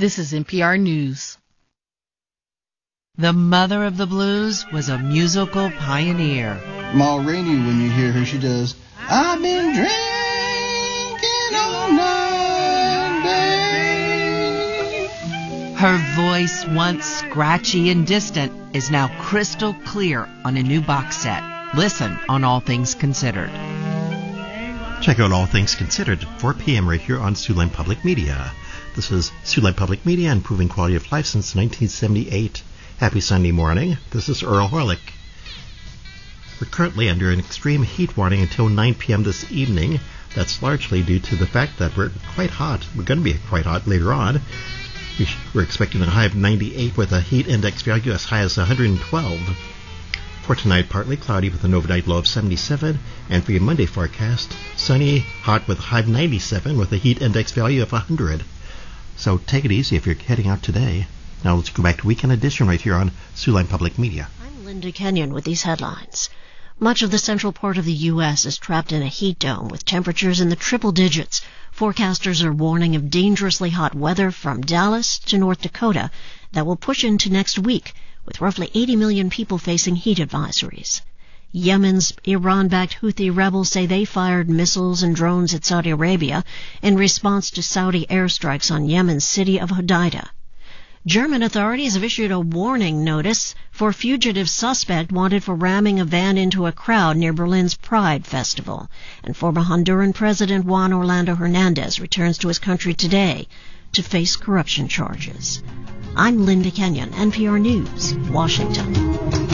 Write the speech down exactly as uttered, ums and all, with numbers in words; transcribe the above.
This is N P R News. The mother of the blues was a musical pioneer. Ma Rainey, when you hear her, she does, I've been drinking all night, babe. Her voice, once scratchy and distant, is now crystal clear on a new box set. Listen on All Things Considered. Check out All Things Considered at four p.m. right here on Siouxland Public Media. This is Siouxland Public Media, improving quality of life since nineteen seventy-eight. Happy Sunday morning. This is Earl Horlick. We're currently under an extreme heat warning until nine p.m. this evening. That's largely due to the fact that we're quite hot. We're going to be quite hot later on. We're expecting a high of ninety-eight with a heat index value as high as one hundred twelve. For tonight, partly cloudy with an overnight low of seventy-seven. And for your Monday forecast, sunny, hot with a high of ninety-seven with a heat index value of one hundred. So take it easy if you're heading out today. Now let's go back to Weekend Edition right here on Siouxland Public Media. I'm Linda Kenyon with these headlines. Much of the central part of the U S is trapped in a heat dome with temperatures in the triple digits. Forecasters are warning of dangerously hot weather from Dallas to North Dakota that will push into next week, with roughly eighty million people facing heat advisories. Yemen's Iran-backed Houthi rebels say they fired missiles and drones at Saudi Arabia in response to Saudi airstrikes on Yemen's city of Hodeidah. German authorities have issued a warning notice for a fugitive suspect wanted for ramming a van into a crowd near Berlin's Pride Festival. And former Honduran President Juan Orlando Hernandez returns to his country today to face corruption charges. I'm Linda Kenyon, N P R News, Washington.